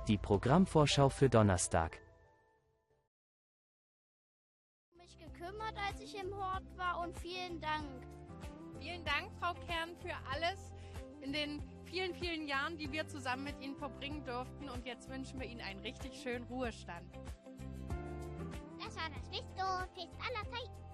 Die Programmvorschau für Donnerstag. Mich gekümmert, als ich im Hort war, und vielen Dank. Vielen Dank, Frau Kern, für alles in den vielen, vielen Jahren, die wir zusammen mit Ihnen verbringen durften. Und jetzt wünschen wir Ihnen einen richtig schönen Ruhestand. Das war das Listo-Fest aller Zeiten.